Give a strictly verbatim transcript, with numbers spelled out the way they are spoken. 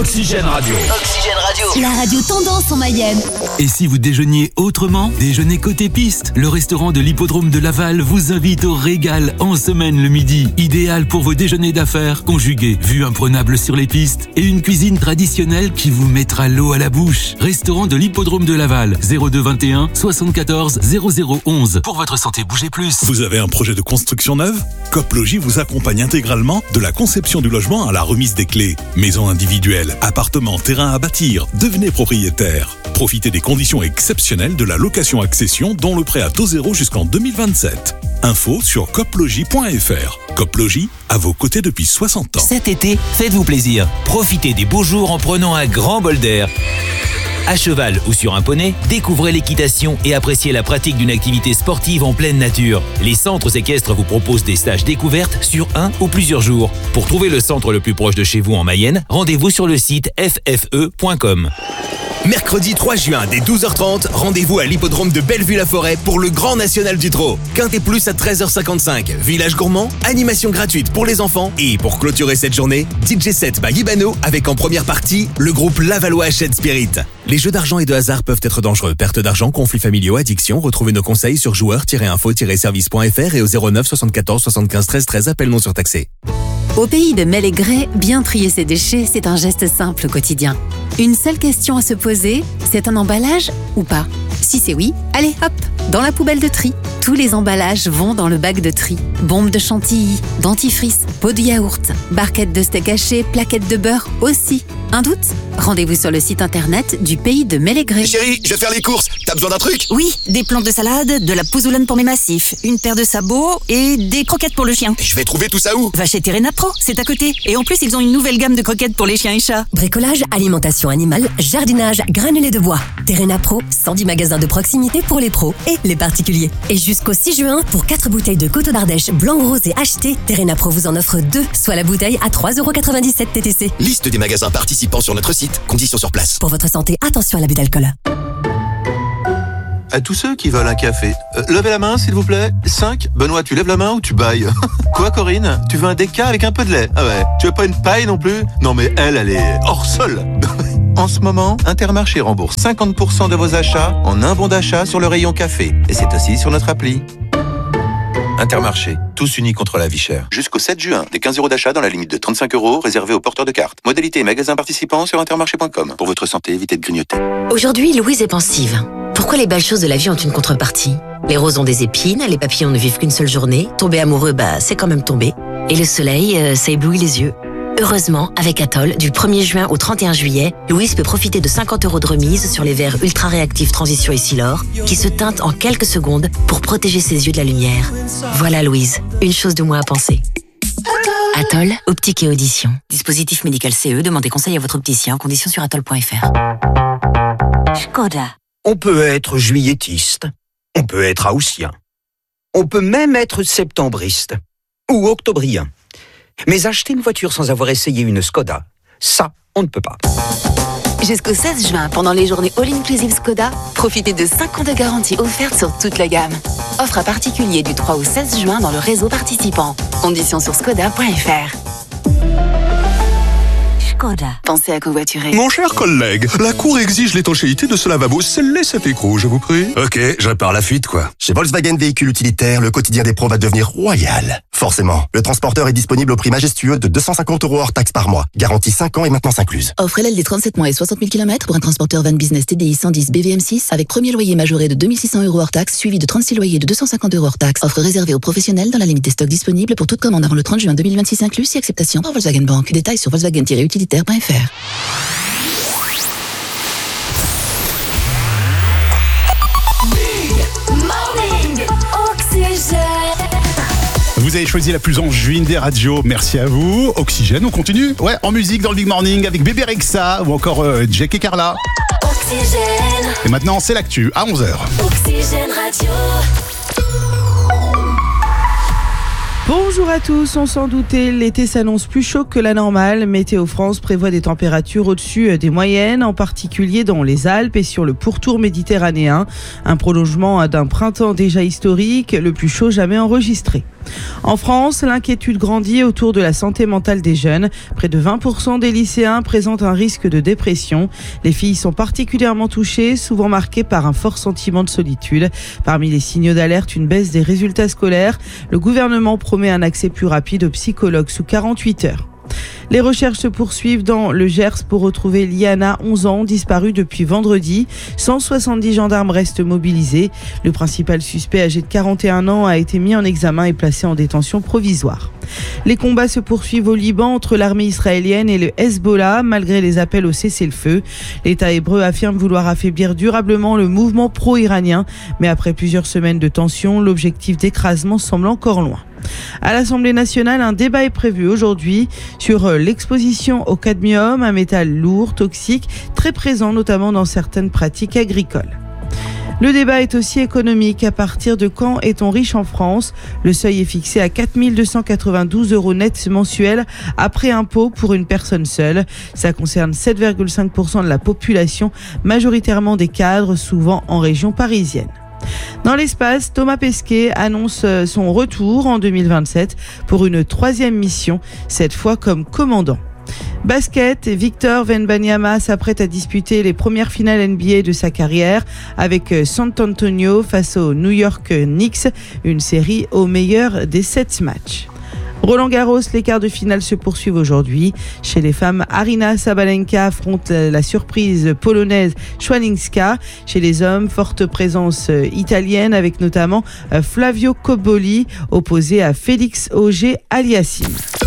Oxygène Radio. Oxygène Radio. La radio tendance en Mayenne. Et si vous déjeuniez autrement? Déjeunez côté piste. Le restaurant de l'hippodrome de Laval vous invite au régal en semaine le midi. Idéal pour vos déjeuners d'affaires conjugués, vue imprenable sur les pistes et une cuisine traditionnelle qui vous mettra l'eau à la bouche. Restaurant de l'hippodrome de Laval, zéro deux vingt et un soixante-quatorze zéro zéro onze. Pour votre santé, bougez plus. Vous avez un projet de construction neuve? Coplogis vous accompagne intégralement de la conception du logement à la remise des clés. Maison individuelle, appartements, terrain à bâtir, devenez propriétaire. Profitez des conditions exceptionnelles de la location-accession dont le prêt à taux zéro jusqu'en deux mille vingt-sept. Info sur coplogis point f r. Coplogis, à vos côtés depuis soixante ans. Cet été, faites-vous plaisir. Profitez des beaux jours en prenant un grand bol d'air. À cheval ou sur un poney, découvrez l'équitation et appréciez la pratique d'une activité sportive en pleine nature. Les centres équestres vous proposent des stages découvertes sur un ou plusieurs jours. Pour trouver le centre le plus proche de chez vous en Mayenne, rendez-vous sur le site f f e point com. Mercredi trois juin, dès douze heures trente, rendez-vous à l'hippodrome de Bellevue-la-Forêt pour le Grand National du Trot. Quintet Plus à treize heures cinquante-cinq, village gourmand, animation gratuite pour les enfants et pour clôturer cette journée, D J set by Ibano avec en première partie le groupe Lavallois Shed Spirit. Les jeux d'argent et de hasard peuvent être dangereux. Perte d'argent, conflits familiaux, addiction. Retrouvez nos conseils sur joueurs tiret info tiret service point f r et au zéro neuf soixante-quatorze soixante-quinze treize treize, appel non surtaxé. Au pays de Mel et Grès, bien trier ses déchets, c'est un geste simple au quotidien. Une seule question à se poser, c'est un emballage ou pas? Si c'est oui, allez hop, dans la poubelle de tri. Tous les emballages vont dans le bac de tri. Bombes de chantilly, dentifrice, pot de yaourt, barquettes de steak haché, plaquettes de beurre aussi. Un doute? Rendez-vous sur le site internet du pays de Mel et Grès. Chérie, je vais faire les courses. T'as besoin d'un truc? Oui, des plantes de salade, de la pouzoulane pour mes massifs, une paire de sabots et des croquettes pour le chien. Je vais trouver tout ça où? Va chez Terrena Pro, c'est à côté. Et en plus, ils ont une nouvelle gamme de croquettes pour les chiens et chats. Bricolage, alimentation animale, jardinage, granulés de bois. Terrena Pro, cent dix magasins de proximité pour les pros et les particuliers. Et jusqu'au six juin, pour quatre bouteilles de Coteau d'Ardèche blanc rosé achetées, Terrena Pro vous en offre deux, soit la bouteille à trois euros quatre-vingt-dix-sept T T C. Liste des magasins participants sur notre site. Conditions sur place. Pour votre santé, attention à l'abus d'alcool. À tous ceux qui veulent un café, euh, levez la main s'il vous plaît. cinq. Benoît, tu lèves la main ou tu bailles? Quoi Corinne? Tu veux un déca avec un peu de lait? Ah ouais. Tu veux pas une paille non plus? Non mais elle, elle est hors sol. En ce moment, Intermarché rembourse cinquante pour cent de vos achats en un bon d'achat sur le rayon café. Et c'est aussi sur notre appli. Intermarché, tous unis contre la vie chère. Jusqu'au sept juin, des quinze euros d'achat dans la limite de trente-cinq euros réservés aux porteurs de cartes. Modalité et magasins participants sur intermarché point com. Pour votre santé, évitez de grignoter. Aujourd'hui, Louise est pensive. Pourquoi les belles choses de la vie ont une contrepartie? Les roses ont des épines, les papillons ne vivent qu'une seule journée. Tomber amoureux, bah c'est quand même tomber. Et le soleil, euh, ça éblouit les yeux. Heureusement, avec Atoll, du premier juin au trente et un juillet, Louise peut profiter de cinquante euros de remise sur les verres ultra réactifs Transition et Silor, qui se teintent en quelques secondes pour protéger ses yeux de la lumière. Voilà Louise, une chose de moins à penser. Atoll, optique et audition. Dispositif médical C E, demandez conseil à votre opticien, conditions sur atoll point f r. Skoda. On peut être juilletiste, on peut être haussien, on peut même être septembriste ou octobrien. Mais acheter une voiture sans avoir essayé une Skoda, ça, on ne peut pas. Jusqu'au seize juin, pendant les journées All-Inclusive Skoda, profitez de cinq ans de garantie offerte sur toute la gamme. Offre à particulier du trois au seize juin dans le réseau participant. Conditions sur skoda point f r. Skoda. Pensez à covoiturer. Mon cher collègue, la Cour exige l'étanchéité de ce lavabo. Scellez cet écrou, je vous prie. Ok, je répare la fuite, quoi. Chez Volkswagen Véhicules Utilitaires, le quotidien des pros va devenir royal. Forcément, le transporteur est disponible au prix majestueux de deux cent cinquante euros hors taxe par mois. Garantie cinq ans et maintenance incluse. Offre L L D trente-sept mois et soixante mille kilomètres pour un transporteur van business T D I cent dix B V M six avec premier loyer majoré de deux mille six cents euros hors taxe, suivi de trente-six loyers de deux cent cinquante euros hors taxe. Offre réservée aux professionnels dans la limite des stocks disponibles pour toute commande avant le trente juin deux mille vingt-six inclus, si acceptation par Volkswagen Bank. Détails sur volkswagen tiret utilitaire point f r. Vous avez choisi la plus enjuine des radios, merci à vous. Oxygène, on continue? Ouais, en musique dans le Big Morning avec Bébé Rexha ou encore euh, Jack et Carla. Oxygène. Et maintenant, c'est l'actu à onze heures. Oxygène Radio. Bonjour à tous, on s'en doutait, l'été s'annonce plus chaud que la normale. Météo France prévoit des températures au-dessus des moyennes, en particulier dans les Alpes et sur le pourtour méditerranéen. Un prolongement d'un printemps déjà historique, le plus chaud jamais enregistré. En France, l'inquiétude grandit autour de la santé mentale des jeunes. Près de vingt pour cent des lycéens présentent un risque de dépression. Les filles sont particulièrement touchées, souvent marquées par un fort sentiment de solitude. Parmi les signaux d'alerte, une baisse des résultats scolaires. Le gouvernement promet un accès plus rapide aux psychologues sous quarante-huit heures. Les recherches se poursuivent dans le Gers pour retrouver Liana, onze ans, disparue depuis vendredi. cent soixante-dix gendarmes restent mobilisés. Le principal suspect, âgé de quarante et un ans, a été mis en examen et placé en détention provisoire. Les combats se poursuivent au Liban entre l'armée israélienne et le Hezbollah, malgré les appels au cessez-le-feu. L'État hébreu affirme vouloir affaiblir durablement le mouvement pro-iranien, mais après plusieurs semaines de tension, l'objectif d'écrasement semble encore loin. À l'Assemblée nationale, un débat est prévu aujourd'hui sur l'exposition au cadmium, un métal lourd, toxique, très présent notamment dans certaines pratiques agricoles. Le débat est aussi économique. À partir de quand est-on riche en France ? Le seuil est fixé à quatre mille deux cent quatre-vingt-douze euros nets mensuels après impôt pour une personne seule. Ça concerne sept virgule cinq pour cent de la population, majoritairement des cadres, souvent en région parisienne. Dans l'espace, Thomas Pesquet annonce son retour en deux mille vingt-sept pour une troisième mission, cette fois comme commandant. Basket, Victor Wembanyama s'apprête à disputer les premières finales N B A de sa carrière avec San Antonio face aux New York Knicks, une série au meilleur des sept matchs. Roland Garros, les quarts de finale se poursuivent aujourd'hui. Chez les femmes, Aryna Sabalenka affronte la surprise polonaise Swiatek. Chez les hommes, forte présence italienne avec notamment Flavio Cobolli opposé à Félix Auger-Aliassime.